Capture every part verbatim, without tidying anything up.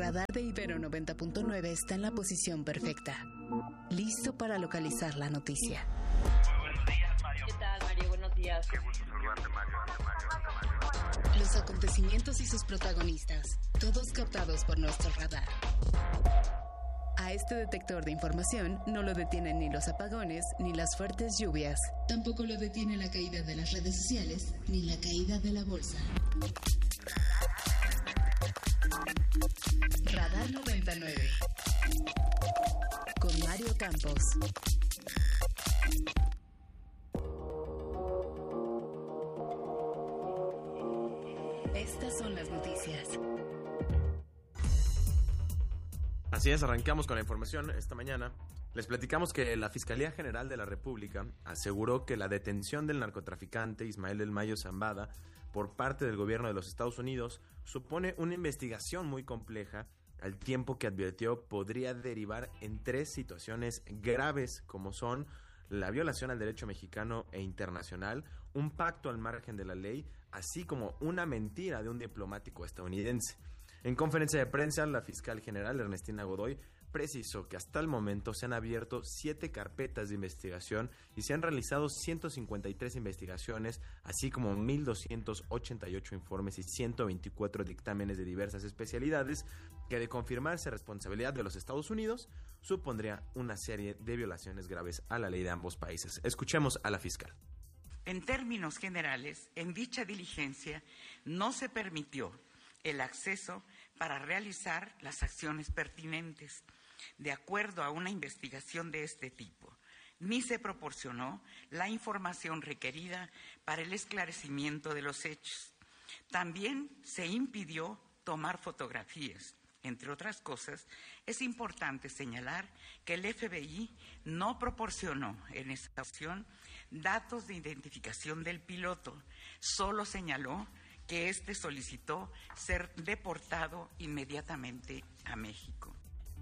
radar de Ibero noventa punto nueve está en la posición perfecta, listo para localizar la noticia. Muy buenos días, Mario. ¿Qué tal, Mario? Buenos días. Qué gusto saludarte, Mario. Mario, Mario, Mario. Los acontecimientos y sus protagonistas, todos captados por nuestro radar. A este detector de información no lo detienen ni los apagones ni las fuertes lluvias. Tampoco lo detiene la caída de las redes sociales ni la caída de la bolsa. Radar noventa y nueve. Con Mario Campos. Estas son las noticias. Así es, arrancamos con la información esta mañana. Les platicamos que la Fiscalía General de la República aseguró que la detención del narcotraficante Ismael del Mayo Zambada por parte del gobierno de los Estados Unidos supone una investigación muy compleja, al tiempo que advirtió podría derivar en tres situaciones graves como son la violación al derecho mexicano e internacional, un pacto al margen de la ley, así como una mentira de un diplomático estadounidense. En conferencia de prensa, la fiscal general Ernestina Godoy precisó que hasta el momento se han abierto siete carpetas de investigación y se han realizado ciento cincuenta y tres investigaciones, así como mil doscientos ochenta y ocho informes y ciento veinticuatro dictámenes de diversas especialidades, que de confirmarse responsabilidad de los Estados Unidos, supondría una serie de violaciones graves a la ley de ambos países. Escuchemos a la fiscal. En términos generales, en dicha diligencia no se permitió el acceso para realizar las acciones pertinentes, de acuerdo a una investigación de este tipo, ni se proporcionó la información requerida para el esclarecimiento de los hechos. También se impidió tomar fotografías. Entre otras cosas, es importante señalar que el F B I no proporcionó en esta ocasión datos de identificación del piloto, solo señaló que éste solicitó ser deportado inmediatamente a México.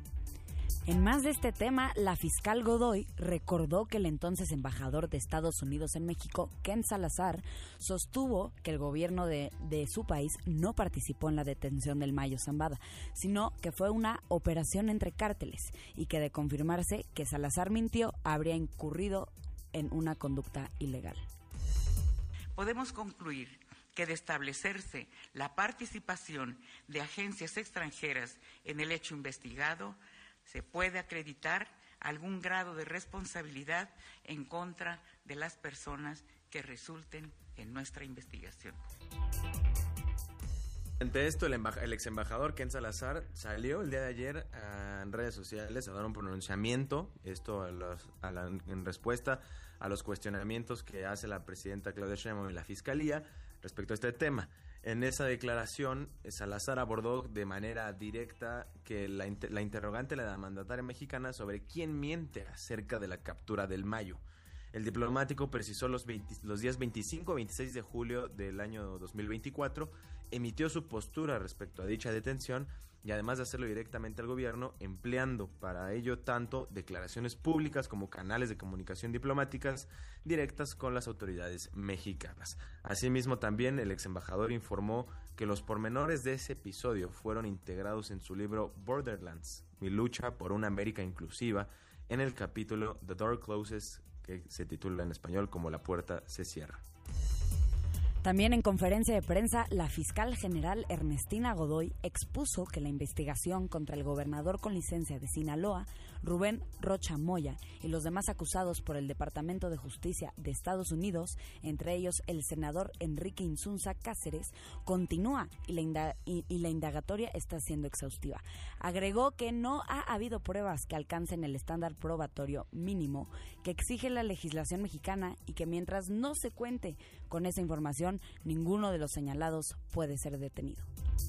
En más de este tema, la fiscal Godoy recordó que el entonces embajador de Estados Unidos en México, Ken Salazar, sostuvo que el gobierno de, de su país no participó en la detención del Mayo Zambada, sino que fue una operación entre cárteles y que de confirmarse que Salazar mintió, habría incurrido en una conducta ilegal. Podemos concluir que de establecerse la participación de agencias extranjeras en el hecho investigado, se puede acreditar algún grado de responsabilidad en contra de las personas que resulten en nuestra investigación. Ante esto, el, emba- el ex embajador Ken Salazar salió el día de ayer a, en redes sociales a dar un pronunciamiento, esto a los, a la, en respuesta a los cuestionamientos que hace la presidenta Claudia Sheinbaum y la Fiscalía respecto a este tema. En esa declaración, Salazar abordó de manera directa que la, inter- la interrogante de la mandataria mexicana sobre quién miente acerca de la captura del Mayo. El diplomático precisó los, veinte, los días veinticinco y veintiséis de julio del año dos mil veinticuatro, emitió su postura respecto a dicha detención y además de hacerlo directamente al gobierno, empleando para ello tanto declaraciones públicas como canales de comunicación diplomáticas directas con las autoridades mexicanas. Asimismo, también el ex embajador informó que los pormenores de ese episodio fueron integrados en su libro Borderlands, mi lucha por una América inclusiva, en el capítulo The Door Closes, que se titula en español como La puerta se cierra. También en conferencia de prensa, la fiscal general Ernestina Godoy expuso que la investigación contra el gobernador con licencia de Sinaloa, Rubén Rocha Moya, y los demás acusados por el Departamento de Justicia de Estados Unidos, entre ellos el senador Enrique Insunza Cáceres, continúa y la, inda- y, y la indagatoria está siendo exhaustiva. Agregó que no ha habido pruebas que alcancen el estándar probatorio mínimo que exige la legislación mexicana y que mientras no se cuente con esa información, ninguno de los señalados puede ser detenido.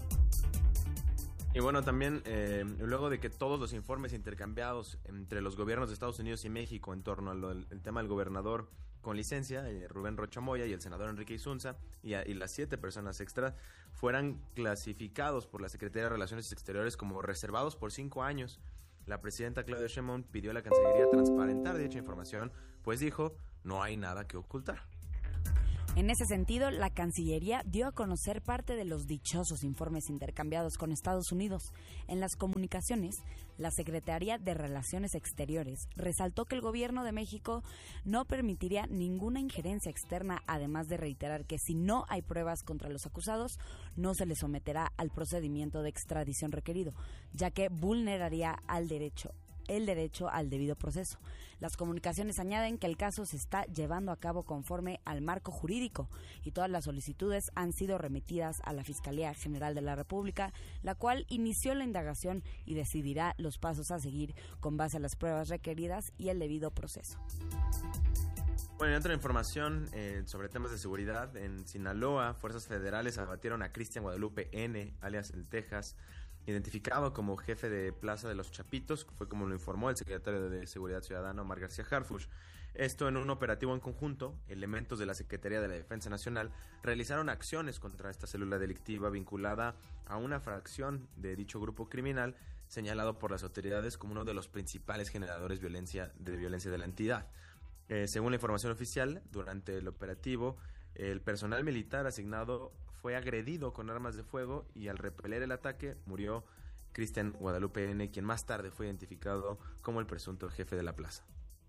Y bueno, también eh, luego de que todos los informes intercambiados entre los gobiernos de Estados Unidos y México en torno al tema del gobernador con licencia, eh, Rubén Rocha Moya, y el senador Enrique Insunza, y, a, y las siete personas extra, fueran clasificados por la Secretaría de Relaciones Exteriores como reservados por cinco años. La presidenta Claudia Sheinbaum pidió a la Cancillería transparentar dicha información, pues dijo, no hay nada que ocultar. En ese sentido, la Cancillería dio a conocer parte de los dichosos informes intercambiados con Estados Unidos. En las comunicaciones, la Secretaría de Relaciones Exteriores resaltó que el gobierno de México no permitiría ninguna injerencia externa, además de reiterar que si no hay pruebas contra los acusados, no se les someterá al procedimiento de extradición requerido, ya que vulneraría al derecho el derecho al debido proceso. Las comunicaciones añaden que el caso se está llevando a cabo conforme al marco jurídico y todas las solicitudes han sido remitidas a la Fiscalía General de la República, la cual inició la indagación y decidirá los pasos a seguir con base a las pruebas requeridas y el debido proceso. Bueno, en otra información eh, sobre temas de seguridad, en Sinaloa, fuerzas federales abatieron a Cristian Guadalupe N., alias El Texas, identificado como jefe de Plaza de los Chapitos, fue como lo informó el secretario de Seguridad Ciudadana, Omar García Harfuch. Esto en un operativo en conjunto, elementos de la Secretaría de la Defensa Nacional realizaron acciones contra esta célula delictiva vinculada a una fracción de dicho grupo criminal, señalado por las autoridades como uno de los principales generadores violencia, de violencia de la entidad. Eh, según la información oficial, durante el operativo, el personal militar asignado fue agredido con armas de fuego y al repeler el ataque murió Cristian Guadalupe N., quien más tarde fue identificado como el presunto jefe de la plaza.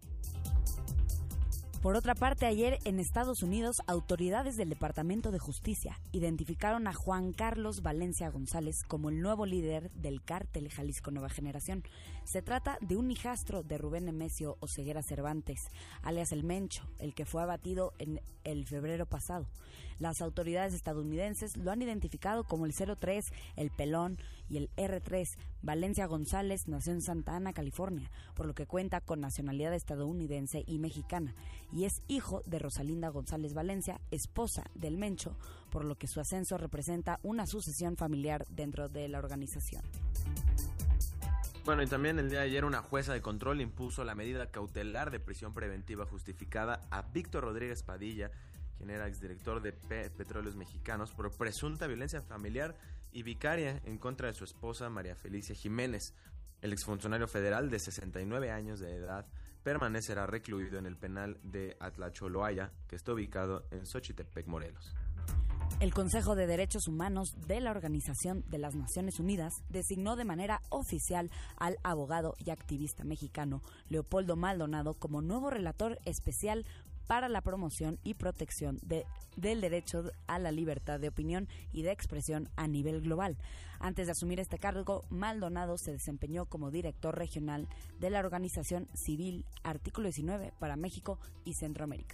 Por otra parte, ayer en Estados Unidos, autoridades del Departamento de Justicia identificaron a Juan Carlos Valencia González como el nuevo líder del cártel Jalisco Nueva Generación. Se trata de un hijastro de Rubén Nemesio Oseguera Cervantes, alias El Mencho, el que fue abatido en el febrero pasado. Las autoridades estadounidenses lo han identificado como el cero tres, el Pelón y el erre tres. Valencia González nació en Santa Ana, California, por lo que cuenta con nacionalidad estadounidense y mexicana, y es hijo de Rosalinda González Valencia, esposa del Mencho, por lo que su ascenso representa una sucesión familiar dentro de la organización. Bueno, y también el día de ayer una jueza de control impuso la medida cautelar de prisión preventiva justificada a Víctor Rodríguez Padilla, quien era exdirector de P- Petróleos Mexicanos, por presunta violencia familiar y vicaria en contra de su esposa María Felicia Jiménez. El exfuncionario federal de sesenta y nueve años de edad permanecerá recluido en el penal de Atlacholoaya, que está ubicado en Xochitepec, Morelos. El Consejo de Derechos Humanos de la Organización de las Naciones Unidas designó de manera oficial al abogado y activista mexicano Leopoldo Maldonado como nuevo relator especial para la promoción y protección de, del derecho a la libertad de opinión y de expresión a nivel global. Antes de asumir este cargo, Maldonado se desempeñó como director regional de la organización civil Artículo diecinueve para México y Centroamérica.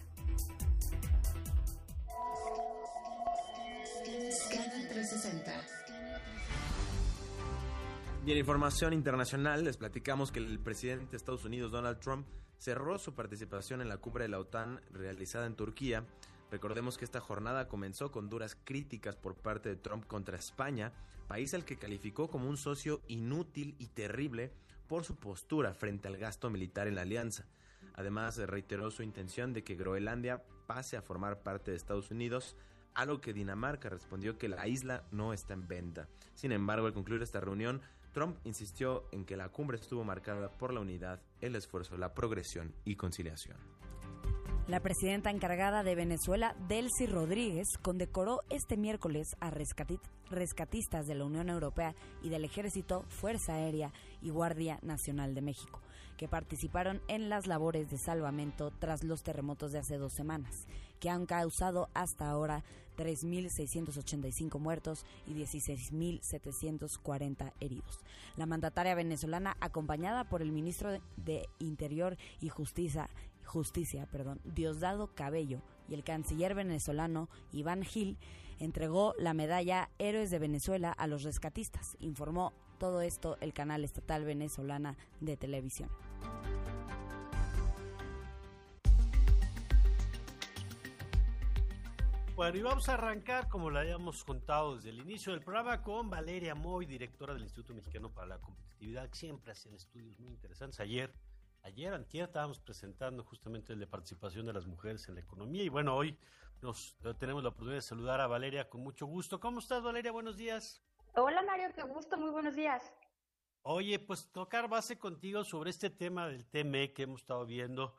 Scanner trescientos sesenta. Y en información internacional les platicamos que el presidente de Estados Unidos, Donald Trump, cerró su participación en la cumbre de la OTAN realizada en Turquía. Recordemos que esta jornada comenzó con duras críticas por parte de Trump contra España, país al que calificó como un socio inútil y terrible por su postura frente al gasto militar en la alianza. Además, reiteró su intención de que Groenlandia pase a formar parte de Estados Unidos, a lo que Dinamarca respondió que la isla no está en venta. Sin embargo, al concluir esta reunión, Trump insistió en que la cumbre estuvo marcada por la unidad, el esfuerzo, la progresión y conciliación. La presidenta encargada de Venezuela, Delcy Rodríguez, condecoró este miércoles a rescati- rescatistas de la Unión Europea y del Ejército, Fuerza Aérea y Guardia Nacional de México, que participaron en las labores de salvamento tras los terremotos de hace dos semanas, que han causado hasta ahora tres mil seiscientos ochenta y cinco muertos y dieciséis mil setecientos cuarenta heridos. La mandataria venezolana, acompañada por el ministro de Interior y Justicia, Justicia, perdón, Diosdado Cabello, y el canciller venezolano Iván Gil, entregó la medalla Héroes de Venezuela a los rescatistas. Informó todo esto el canal estatal venezolana de televisión. Bueno, y vamos a arrancar, como lo habíamos contado desde el inicio del programa, con Valeria Moy, directora del Instituto Mexicano para la Competitividad, que siempre hacen estudios muy interesantes. Ayer, ayer, antier, estábamos presentando justamente el de participación de las mujeres en la economía, y bueno, hoy nos tenemos la oportunidad de saludar a Valeria con mucho gusto. ¿Cómo estás, Valeria? Buenos días. Hola, Mario, qué gusto, muy buenos días. Oye, pues tocar base contigo sobre este tema del T M E que hemos estado viendo,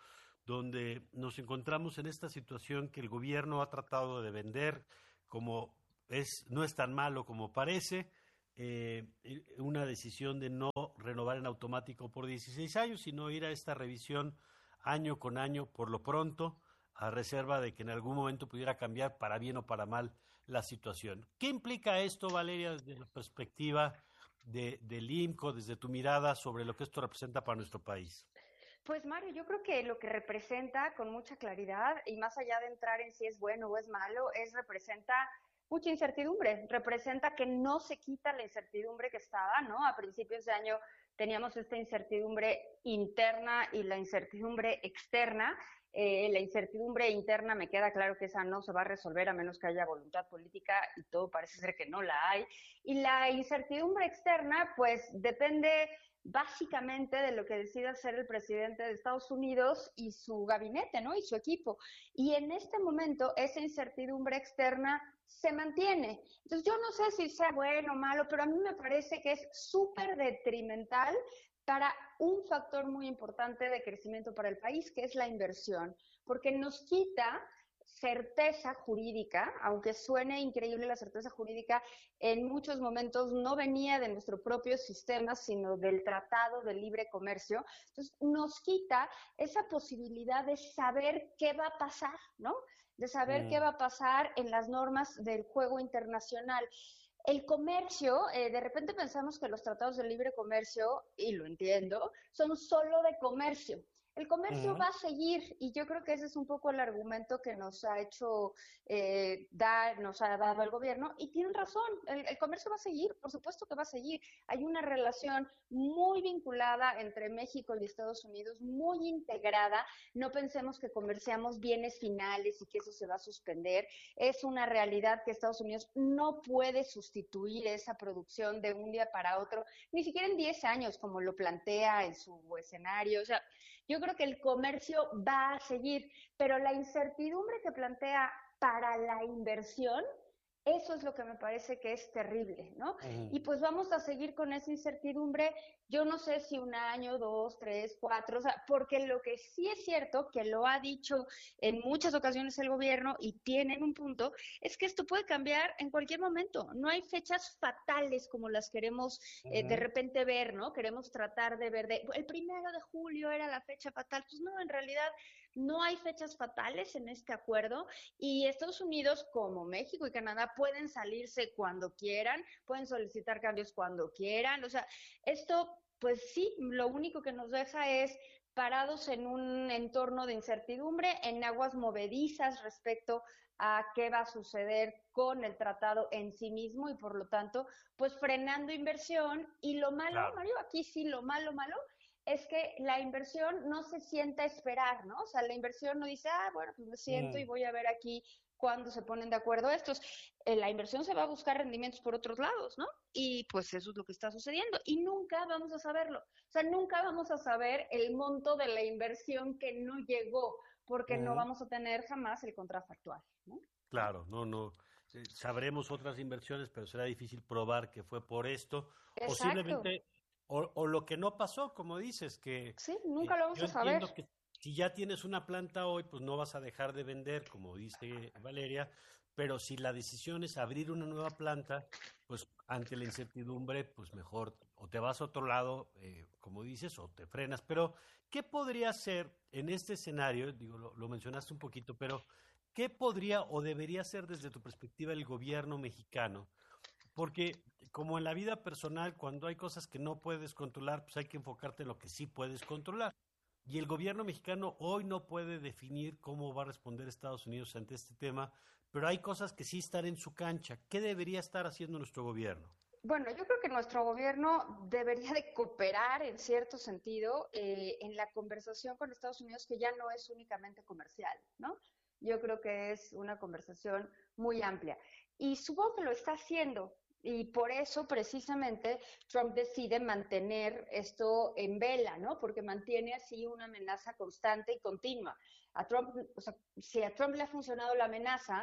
donde nos encontramos en esta situación que el gobierno ha tratado de vender como es, no es tan malo como parece, eh, una decisión de no renovar en automático por dieciséis años, sino ir a esta revisión año con año por lo pronto, a reserva de que en algún momento pudiera cambiar para bien o para mal la situación. ¿Qué implica esto, Valeria, desde la perspectiva de, del I M C O, desde tu mirada sobre lo que esto representa para nuestro país? Pues Mario, yo creo que lo que representa con mucha claridad, y más allá de entrar en si es bueno o es malo, es representa mucha incertidumbre, representa que no se quita la incertidumbre que estaba, ¿no? A principios de año teníamos esta incertidumbre interna y la incertidumbre externa. Eh, la incertidumbre interna me queda claro que esa no se va a resolver a menos que haya voluntad política y todo parece ser que no la hay. Y la incertidumbre externa, pues depende básicamente de lo que decida hacer el presidente de Estados Unidos y su gabinete, ¿no? Y su equipo. Y en este momento esa incertidumbre externa se mantiene. Entonces yo no sé si sea bueno o malo, pero a mí me parece que es súper detrimental para un factor muy importante de crecimiento para el país, que es la inversión, porque nos quita certeza jurídica, aunque suene increíble la certeza jurídica, en muchos momentos no venía de nuestro propio sistema, sino del Tratado de Libre Comercio. Entonces, nos quita esa posibilidad de saber qué va a pasar, ¿no? De saber mm. qué va a pasar en las normas del juego internacional. El comercio, eh, de repente pensamos que los tratados de libre comercio, y lo entiendo, son solo de comercio. El comercio uh-huh. va a seguir, y yo creo que ese es un poco el argumento que nos ha hecho eh, dar, nos ha dado el gobierno, y tienen razón, el, el comercio va a seguir, por supuesto que va a seguir. Hay una relación muy vinculada entre México y Estados Unidos, muy integrada. No pensemos que comerciamos bienes finales y que eso se va a suspender. Es una realidad que Estados Unidos no puede sustituir esa producción de un día para otro, ni siquiera en diez años, como lo plantea en su escenario. O sea, yo creo que el comercio va a seguir, pero la incertidumbre que plantea para la inversión, eso es lo que me parece que es terrible, ¿no? Uh-huh. Y pues vamos a seguir con esa incertidumbre, yo no sé si un año, dos, tres, cuatro, o sea, porque lo que sí es cierto, que lo ha dicho en muchas ocasiones el gobierno y tienen un punto, es que esto puede cambiar en cualquier momento. No hay fechas fatales como las queremos uh-huh. eh, de repente ver, ¿no? Queremos tratar de ver, de, el primero de julio era la fecha fatal. Pues no, en realidad no hay fechas fatales en este acuerdo y Estados Unidos, como México y Canadá, pueden salirse cuando quieran, pueden solicitar cambios cuando quieran. O sea, esto, pues sí, lo único que nos deja es parados en un entorno de incertidumbre, en aguas movedizas respecto a qué va a suceder con el tratado en sí mismo y por lo tanto, pues frenando inversión. Y lo malo, claro. Mario, aquí sí lo malo, malo, es que la inversión no se sienta a esperar, ¿no? O sea, la inversión no dice, ah, bueno, pues me siento mm. y voy a ver aquí cuándo se ponen de acuerdo estos. Eh, la inversión se va a buscar rendimientos por otros lados, ¿no? Y pues eso es lo que está sucediendo. Y nunca vamos a saberlo. O sea, nunca vamos a saber el monto de la inversión que no llegó, porque mm. no vamos a tener jamás el contrafactual, ¿no? Claro, no, no. Eh, sabremos otras inversiones, pero será difícil probar que fue por esto. Exacto. O simplemente... O, o lo que no pasó, como dices, que... Sí, nunca eh, lo vamos yo a saber. Entiendo que si ya tienes una planta hoy, pues no vas a dejar de vender, como dice Valeria, pero si la decisión es abrir una nueva planta, pues ante la incertidumbre, pues mejor o te vas a otro lado, eh, como dices, o te frenas. Pero, ¿qué podría ser en este escenario? Digo, lo, lo mencionaste un poquito, pero ¿qué podría o debería ser desde tu perspectiva el gobierno mexicano? Porque como en la vida personal, cuando hay cosas que no puedes controlar, pues hay que enfocarte en lo que sí puedes controlar. Y el gobierno mexicano hoy no puede definir cómo va a responder Estados Unidos ante este tema, pero hay cosas que sí están en su cancha. ¿Qué debería estar haciendo nuestro gobierno? Bueno, yo creo que nuestro gobierno debería de cooperar en cierto sentido eh, en la conversación con Estados Unidos, que ya no es únicamente comercial, ¿no? Yo creo que es una conversación muy amplia. Y supongo que lo está haciendo. Y por eso, precisamente, Trump decide mantener esto en vela, ¿no? Porque mantiene así una amenaza constante y continua. A Trump, o sea, si a Trump le ha funcionado la amenaza,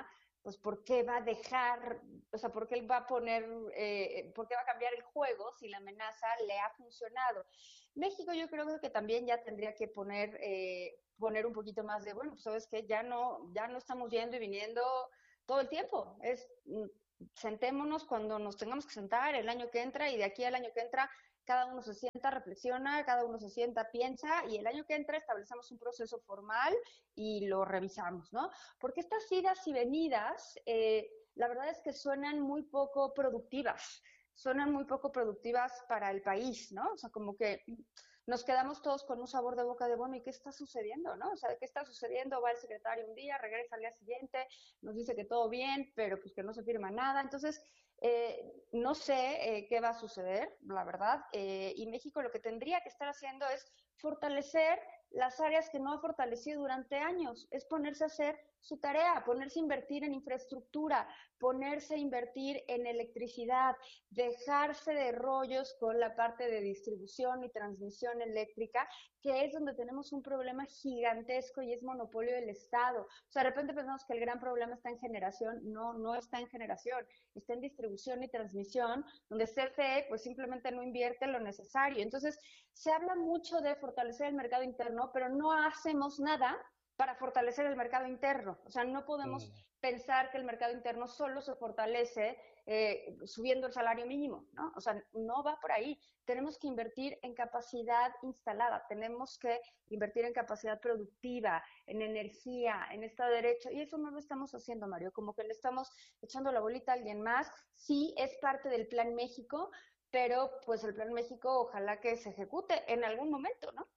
pues ¿por qué va a dejar, o sea, por qué él va a poner, eh, por qué va a cambiar el juego si la amenaza le ha funcionado? México yo creo que también ya tendría que poner, eh, poner un poquito más de, bueno, pues sabes que ya no, ya no estamos yendo y viniendo todo el tiempo, es sentémonos cuando nos tengamos que sentar el año que entra y de aquí al año que entra cada uno se sienta, reflexiona, cada uno se sienta, piensa y el año que entra establecemos un proceso formal y lo revisamos, ¿no? Porque estas idas y venidas, eh, la verdad es que suenan muy poco productivas, suenan muy poco productivas para el país, ¿no? O sea, como que nos quedamos todos con un sabor de boca de, bueno, ¿y qué está sucediendo, no? O sea, ¿qué está sucediendo? Va el secretario un día, regresa al día siguiente, nos dice que todo bien, pero pues que no se firma nada. Entonces, eh, no sé eh, qué va a suceder, la verdad, eh, y México lo que tendría que estar haciendo es fortalecer las áreas que no ha fortalecido durante años, es ponerse a hacer su tarea, ponerse a invertir en infraestructura, ponerse a invertir en electricidad, dejarse de rollos con la parte de distribución y transmisión eléctrica, que es donde tenemos un problema gigantesco y es monopolio del Estado. O sea, de repente pensamos que el gran problema está en generación, no, no está en generación, está en distribución y transmisión, donde C F E pues simplemente no invierte lo necesario. Entonces, se habla mucho de fortalecer el mercado interno, pero no hacemos nada para fortalecer el mercado interno. O sea, no podemos mm. pensar que el mercado interno solo se fortalece eh, subiendo el salario mínimo, ¿no? O sea, no va por ahí. Tenemos que invertir en capacidad instalada, tenemos que invertir en capacidad productiva, en energía, en Estado de Derecho, y eso no lo estamos haciendo, Mario, como que le estamos echando la bolita a alguien más. Sí, es parte del Plan México, pero pues el Plan México ojalá que se ejecute en algún momento, ¿no?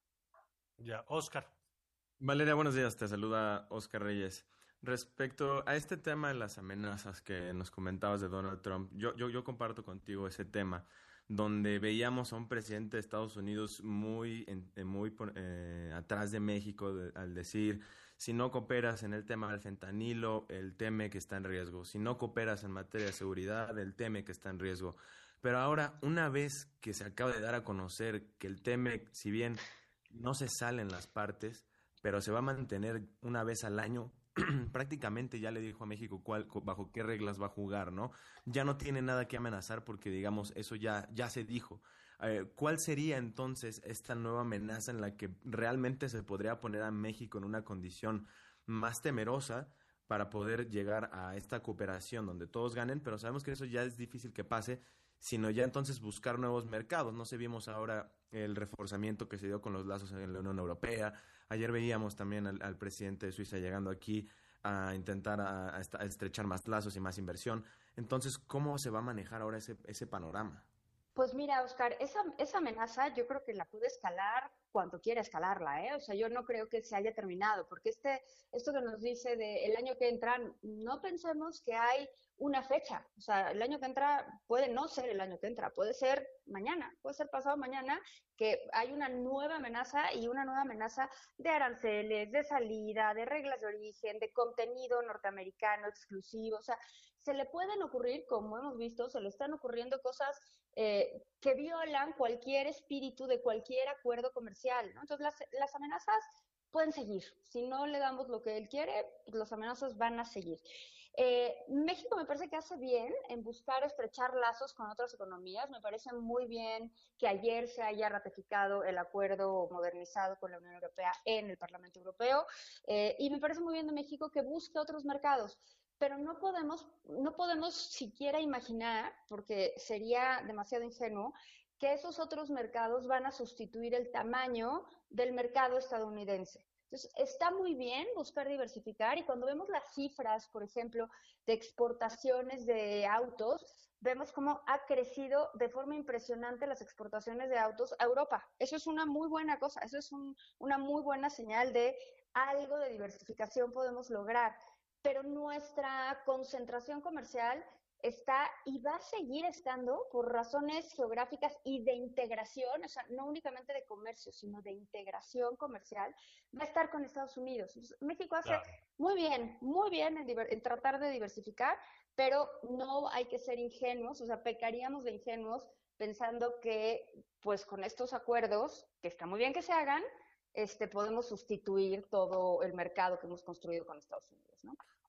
Ya, Oscar. Valeria, buenos días, te saluda Oscar Reyes. Respecto a este tema de las amenazas que nos comentabas de Donald Trump, yo, yo, yo comparto contigo ese tema, donde veíamos a un presidente de Estados Unidos muy, muy eh, atrás de México de, al decir, si no cooperas en el tema del fentanilo, el teme que está en riesgo. Si no cooperas en materia de seguridad, el teme que está en riesgo. Pero ahora, una vez que se acaba de dar a conocer que el teme, si bien no se salen las partes, pero se va a mantener una vez al año, prácticamente ya le dijo a México cuál, bajo qué reglas va a jugar, ¿no? Ya no tiene nada que amenazar porque, digamos, eso ya, ya se dijo. Eh, ¿Cuál sería entonces esta nueva amenaza en la que realmente se podría poner a México en una condición más temerosa para poder llegar a esta cooperación donde todos ganen? Pero sabemos que eso ya es difícil que pase, sino ya entonces buscar nuevos mercados. No sé, vimos ahora el reforzamiento que se dio con los lazos en la Unión Europea. Ayer veíamos también al, al presidente de Suiza llegando aquí a intentar a, a estrechar más lazos y más inversión. Entonces, ¿cómo se va a manejar ahora ese, ese panorama? Pues mira, Oscar, esa, esa amenaza yo creo que la puede escalar cuando quiera escalarla, ¿eh? O sea, yo no creo que se haya terminado, porque este, esto que nos dice de el año que entra, no pensemos que hay una fecha. O sea, el año que entra puede no ser el año que entra, puede ser mañana, puede ser pasado mañana, que hay una nueva amenaza y una nueva amenaza de aranceles, de salida, de reglas de origen, de contenido norteamericano exclusivo. O sea, se le pueden ocurrir, como hemos visto, se le están ocurriendo cosas eh, que violan cualquier espíritu de cualquier acuerdo comercial, ¿no? Entonces, las, las amenazas pueden seguir. Si no le damos lo que él quiere, pues las amenazas van a seguir. Eh, México me parece que hace bien en buscar estrechar lazos con otras economías. Me parece muy bien que ayer se haya ratificado el acuerdo modernizado con la Unión Europea en el Parlamento Europeo. Eh, y me parece muy bien de México que busque otros mercados. Pero no podemos, no podemos siquiera imaginar, porque sería demasiado ingenuo, que esos otros mercados van a sustituir el tamaño del mercado estadounidense. Entonces, está muy bien buscar diversificar y cuando vemos las cifras, por ejemplo, de exportaciones de autos, vemos cómo ha crecido de forma impresionante las exportaciones de autos a Europa. Eso es una muy buena cosa, eso es un, una muy buena señal de algo de diversificación podemos lograr. Pero nuestra concentración comercial está y va a seguir estando por razones geográficas y de integración, o sea, no únicamente de comercio, sino de integración comercial, va a estar con Estados Unidos. Entonces, México hace claro. muy bien, muy bien en, diver- en tratar de diversificar, pero no hay que ser ingenuos, o sea, pecaríamos de ingenuos pensando que, pues, con estos acuerdos, que está muy bien que se hagan, este, podemos sustituir todo el mercado que hemos construido con Estados Unidos, ¿no?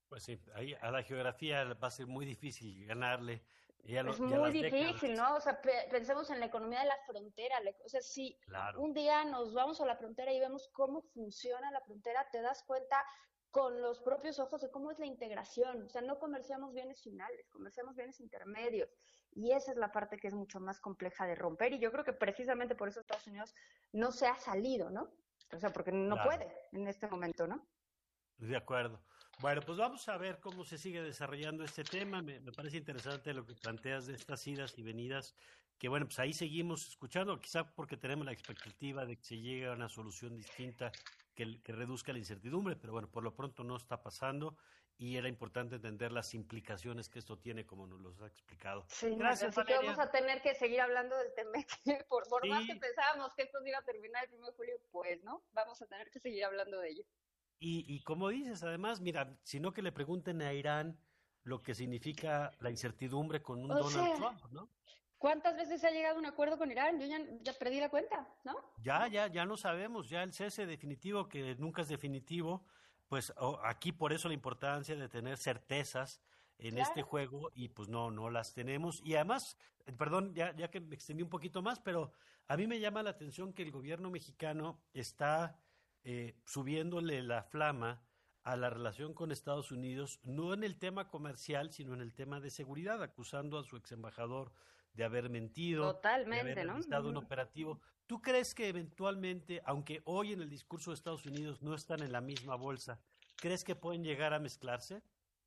Pues sí, ahí a la geografía va a ser muy difícil ganarle. Ya lo, Es ya muy las difícil, décadas, ¿no? O sea, pe- pensemos en la economía de la frontera. la- O sea, si claro, un día nos vamos a la frontera y vemos cómo funciona la frontera, te das cuenta con los propios ojos de cómo es la integración. O sea, no comerciamos bienes finales, comerciamos bienes intermedios. Y esa es la parte que es mucho más compleja de romper. Y yo creo que precisamente por eso Estados Unidos no se ha salido, ¿no? O sea, porque no claro. puede en este momento, ¿no? De acuerdo. Bueno, pues vamos a ver cómo se sigue desarrollando este tema. Me, me parece interesante lo que planteas de estas idas y venidas, que bueno, pues ahí seguimos escuchando, quizá porque tenemos la expectativa de que se llegue a una solución distinta que, que reduzca la incertidumbre, pero bueno, por lo pronto no está pasando y era importante entender las implicaciones que esto tiene, como nos los ha explicado. Sí, Gracias, así que Valeria. vamos a tener que seguir hablando del Temec. Por, por más que Sí, pensábamos que esto se iba a terminar el primero de julio, pues no, vamos a tener que seguir hablando de ello. y, y como dices, además, mira, sino que le pregunten a Irán lo que significa la incertidumbre con un O Donald sea, Trump, ¿no? ¿cuántas veces se ha llegado a un acuerdo con Irán? Yo ya, ya perdí la cuenta, ¿no? Ya, ya, ya no sabemos, ya el cese definitivo, que nunca es definitivo, pues o- aquí por eso la importancia de tener certezas en este Claro. juego y pues no, no las tenemos. Y además, eh, perdón, ya, ya que me extendí un poquito más, pero a mí me llama la atención que el gobierno mexicano está eh, subiéndole la flama a la relación con Estados Unidos, no en el tema comercial, sino en el tema de seguridad, acusando a su ex embajador de haber mentido, de haber Totalmente, ¿no? realizado un Ujú. operativo. ¿Tú crees que eventualmente, aunque hoy en el discurso de Estados Unidos no están en la misma bolsa, crees que pueden llegar a mezclarse?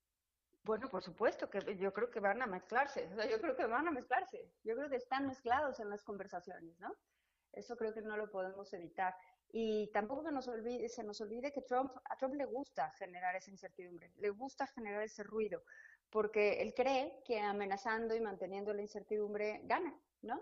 Bueno, por supuesto que yo creo que van a mezclarse, o sea, yo creo que van a mezclarse, yo creo que están mezclados en las conversaciones, ¿no? Eso creo que no lo podemos evitar. Y tampoco que nos olvide, se nos olvide que Trump, a Trump le gusta generar esa incertidumbre, le gusta generar ese ruido, porque él cree que amenazando y manteniendo la incertidumbre gana, ¿no?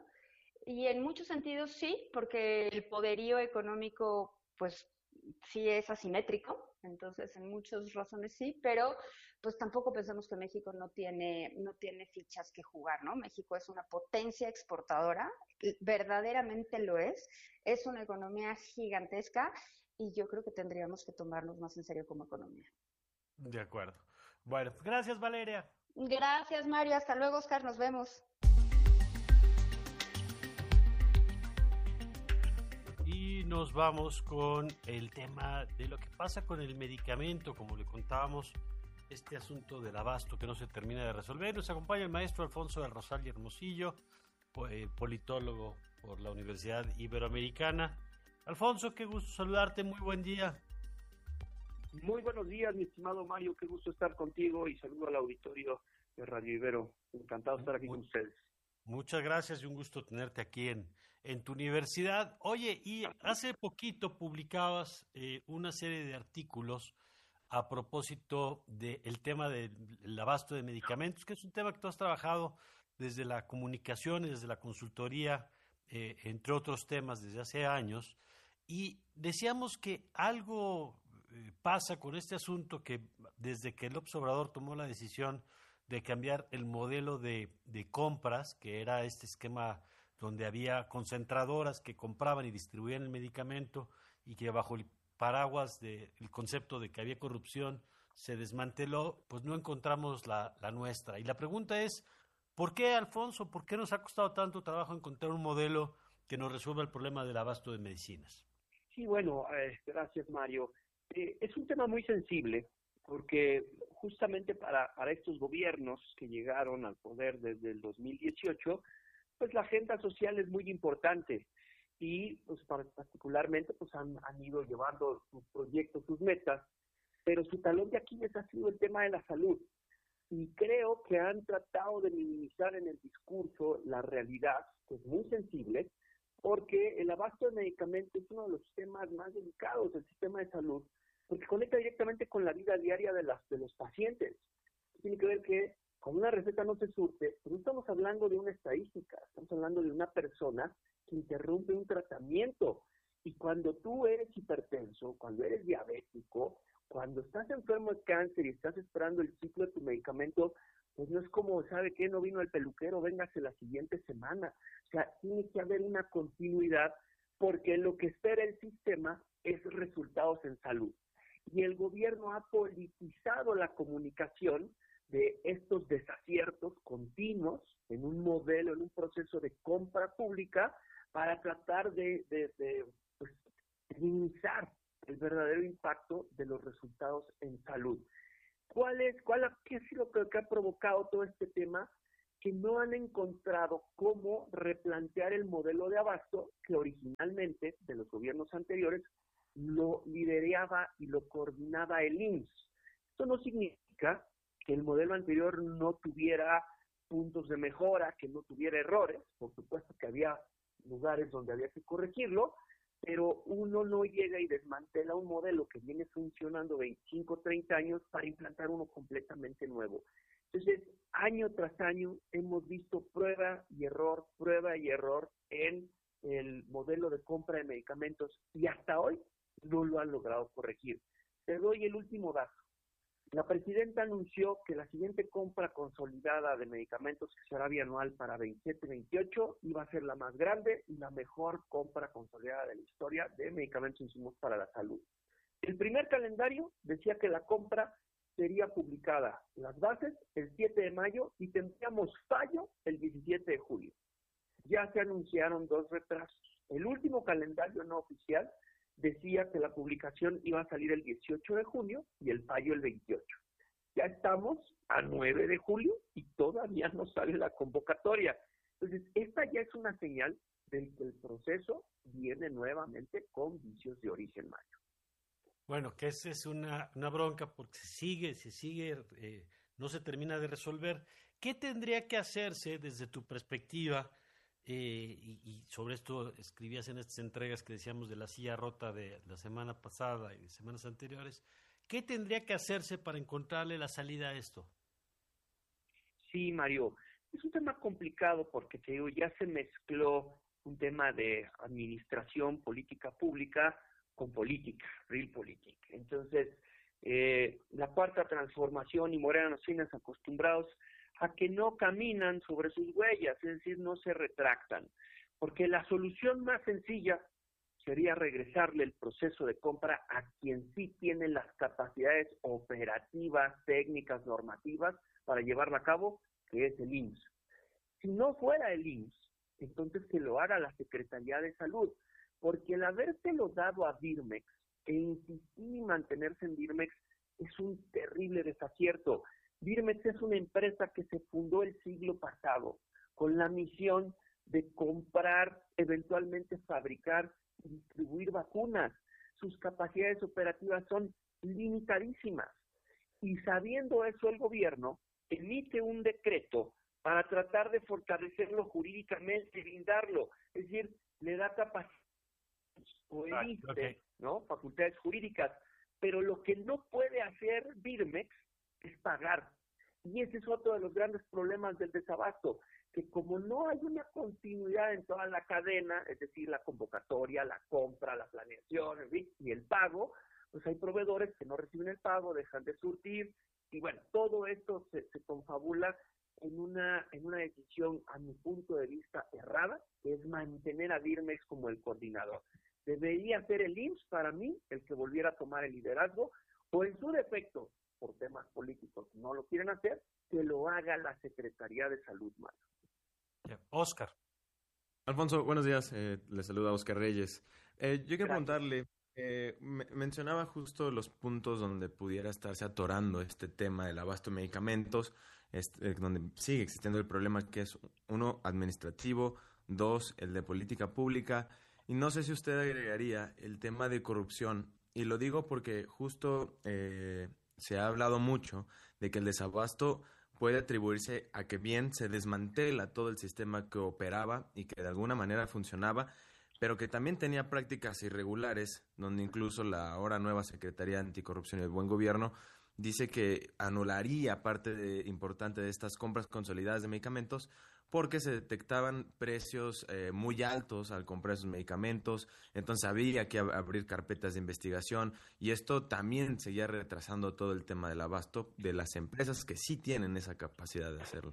Y en muchos sentidos sí, porque el poderío económico, pues sí es asimétrico, entonces en muchas razones sí, pero pues tampoco pensemos que México no tiene, no tiene fichas que jugar, ¿no? México es una potencia exportadora, verdaderamente lo es, es una economía gigantesca y yo creo que tendríamos que tomarnos más en serio como economía. De acuerdo. Bueno, gracias, Valeria. Gracias, Mario. Hasta luego, Oscar. Nos vemos. Y nos vamos con el tema de lo que pasa con el medicamento, como le contábamos, este asunto del abasto que no se termina de resolver. Nos acompaña el maestro Alfonso del Rosal y Hermosillo, po- eh, politólogo por la Universidad Iberoamericana. Alfonso, qué gusto saludarte, muy buen día. Muy buenos días, mi estimado Mario, qué gusto estar contigo y saludo al auditorio de Radio Ibero. Encantado de estar aquí Muy- con ustedes. Muchas gracias y un gusto tenerte aquí en, en tu universidad. Oye, y hace poquito publicabas eh, una serie de artículos a propósito del tema del abasto de medicamentos, que es un tema que tú has trabajado desde la comunicación y desde la consultoría, eh, entre otros temas, desde hace años. Y decíamos que algo eh, pasa con este asunto que desde que López Obrador tomó la decisión de cambiar el modelo de, de compras, que era este esquema donde había concentradoras que compraban y distribuían el medicamento y que bajo el paraguas del concepto de que había corrupción se desmanteló, pues no encontramos la, la nuestra. Y la pregunta es, ¿por qué, Alfonso? ¿Por qué nos ha costado tanto trabajo encontrar un modelo que nos resuelva el problema del abasto de medicinas? Sí, bueno, eh, gracias, Mario. Eh, es un tema muy sensible porque justamente para, para estos gobiernos que llegaron al poder desde el dos mil dieciocho, pues la agenda social es muy importante y pues particularmente pues han, han ido llevando sus proyectos, sus metas, pero su talón de Aquiles ha sido el tema de la salud. Y creo que han tratado de minimizar en el discurso la realidad, que es muy sensible, porque el abasto de medicamentos es uno de los temas más delicados del sistema de salud, porque conecta directamente con la vida diaria de, las, de los pacientes. Tiene que ver que con una receta no se surte, pero no estamos hablando de una estadística, estamos hablando de una persona que interrumpe un tratamiento. Y cuando tú eres hipertenso, cuando eres diabético, cuando estás enfermo de cáncer y estás esperando el ciclo de tu medicamento, pues no es como, ¿sabe qué? No vino el peluquero, véngase la siguiente semana. O sea, tiene que haber una continuidad porque lo que espera el sistema es resultados en salud. y el gobierno ha politizado la comunicación de estos desaciertos continuos en un modelo, en un proceso de compra pública para tratar de, de, de pues, minimizar el verdadero impacto de los resultados en salud. ¿Cuál es, cuál, qué es lo que, que ha provocado todo este tema? Que no han encontrado cómo replantear el modelo de abasto que originalmente, de los gobiernos anteriores, lo lideraba y lo coordinaba el I M S S. Esto no significa que el modelo anterior no tuviera puntos de mejora, que no tuviera errores, por supuesto que había lugares donde había que corregirlo, pero uno no llega y desmantela un modelo que viene funcionando veinticinco, treinta años para implantar uno completamente nuevo. Entonces, año tras año hemos visto prueba y error, prueba y error en el modelo de compra de medicamentos y hasta hoy no lo han logrado corregir. Te doy el último dato. La presidenta anunció que la siguiente compra consolidada de medicamentos, que será bianual para veintisiete veintiocho, iba a ser la más grande y la mejor compra consolidada de la historia de medicamentos e insumos para la salud. El primer calendario decía que la compra sería publicada las bases el siete de mayo y tendríamos fallo el diecisiete de julio. Ya se anunciaron dos retrasos. El último calendario no oficial decía que la publicación iba a salir el dieciocho de junio y el fallo el veintiocho. Ya estamos a nueve de julio y todavía no sale la convocatoria. Entonces, esta ya es una señal de que el proceso viene nuevamente con vicios de origen, Mario. Bueno, que esa es una, una bronca porque se sigue, se sigue, eh, no se termina de resolver. ¿Qué tendría que hacerse desde tu perspectiva? Eh, y, y sobre esto escribías en estas entregas que decíamos de la silla rota de la semana pasada y de semanas anteriores. ¿Qué tendría que hacerse para encontrarle la salida a esto? Sí, Mario, es un tema complicado porque te digo, ya se mezcló un tema de administración, política pública con política, real política. Entonces, eh, la cuarta transformación y Morena nos tienen acostumbrados a que no caminan sobre sus huellas, es decir, no se retractan, porque la solución más sencilla sería regresarle el proceso de compra a quien sí tiene las capacidades operativas, técnicas, normativas para llevarla a cabo, que es el I M S S. Si no fuera el I M S S, entonces que lo haga la Secretaría de Salud, porque el habérselo dado a Birmex e insistir y mantenerse en Birmex es un terrible desacierto. Birmex es una empresa que se fundó el siglo pasado con la misión de comprar, eventualmente fabricar y distribuir vacunas. Sus capacidades operativas son limitadísimas. Y sabiendo eso, el gobierno emite un decreto para tratar de fortalecerlo jurídicamente y blindarlo. Es decir, le da capacidades o el I S S S T E, okay, ¿no? Facultades jurídicas. Pero lo que no puede hacer Birmex es pagar. Y ese es otro de los grandes problemas del desabasto, que como no hay una continuidad en toda la cadena, es decir, la convocatoria, la compra, la planeación, y el pago, pues hay proveedores que no reciben el pago, dejan de surtir, y bueno, todo esto se, se confabula en una, en una decisión, a mi punto de vista, errada, que es mantener a Birmex como el coordinador. Debería ser el I M S S para mí el que volviera a tomar el liderazgo, o en su defecto, por temas políticos no lo quieren hacer, que lo haga la Secretaría de Salud, Mario. Yeah. Oscar. Alfonso, buenos días. Eh, le saluda Oscar Reyes. Eh, yo quiero preguntarle, eh, me, mencionaba justo los puntos donde pudiera estarse atorando este tema del abasto de medicamentos, este, eh, donde sigue existiendo el problema que es, uno, administrativo, dos, el de política pública, y no sé si usted agregaría el tema de corrupción, y lo digo porque justo eh, se ha hablado mucho de que el desabasto puede atribuirse a que bien se desmantela todo el sistema que operaba y que de alguna manera funcionaba, pero que también tenía prácticas irregulares, donde incluso la ahora nueva Secretaría de Anticorrupción y el Buen Gobierno dice que anularía parte de, importante de estas compras consolidadas de medicamentos porque se detectaban precios eh, muy altos al comprar esos medicamentos, entonces había que ab- abrir carpetas de investigación y esto también seguía retrasando todo el tema del abasto de las empresas que sí tienen esa capacidad de hacerlo.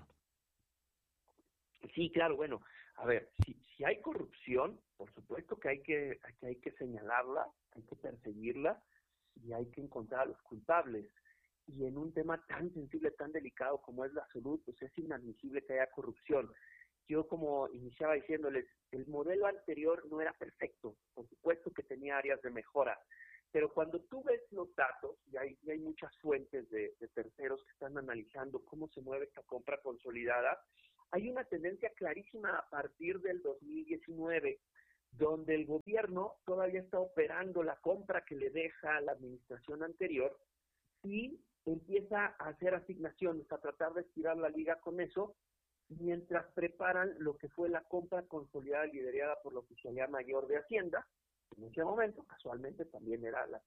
Sí, claro, bueno, a ver, si, si hay corrupción, por supuesto que hay que, que hay que señalarla, hay que perseguirla, y hay que encontrar a los culpables. Y en un tema tan sensible, tan delicado como es la salud, pues es inadmisible que haya corrupción. Yo, como iniciaba diciéndoles, el modelo anterior no era perfecto, por supuesto que tenía áreas de mejora, pero cuando tú ves los datos, y hay, y hay muchas fuentes de, de terceros que están analizando cómo se mueve esta compra consolidada, hay una tendencia clarísima a partir del dos mil diecinueve, donde el gobierno todavía está operando la compra que le deja la administración anterior y empieza a hacer asignaciones, a tratar de estirar la liga con eso, mientras preparan lo que fue la compra consolidada liderada por la Oficialía Mayor de Hacienda. En ese momento, casualmente, también era la